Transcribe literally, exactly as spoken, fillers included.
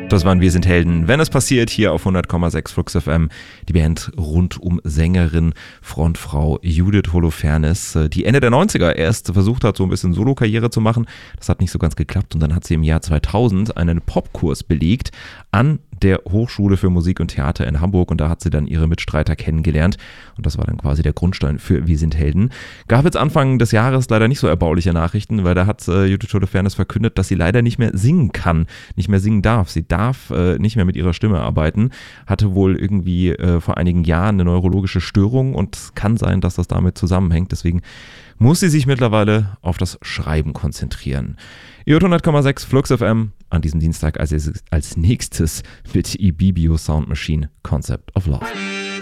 Das waren Wir sind Helden. Wenn es passiert, hier auf hundert Komma sechs Flux F M. Die Band rund um Sängerin, Frontfrau Judith Holofernes, die Ende der neunziger erst versucht hat, so ein bisschen Solo-Karriere zu machen. Das hat nicht so ganz geklappt und dann hat sie im Jahr zweitausend einen Popkurs belegt an der Hochschule für Musik und Theater in Hamburg und da hat sie dann ihre Mitstreiter kennengelernt und das war dann quasi der Grundstein für Wir sind Helden. Gab jetzt Anfang des Jahres leider nicht so erbauliche Nachrichten, weil da hat äh, Judith Holofernes verkündet, dass sie leider nicht mehr singen kann, nicht mehr singen darf. Sie darf äh, nicht mehr mit ihrer Stimme arbeiten, hatte wohl irgendwie äh, vor einigen Jahren eine neurologische Störung und kann sein, dass das damit zusammenhängt. Deswegen muss sie sich mittlerweile auf das Schreiben konzentrieren. Ihr hört hundert Komma sechs Flux F M an diesem Dienstag als, als nächstes mit Ibibio Sound Machine Concept of Love.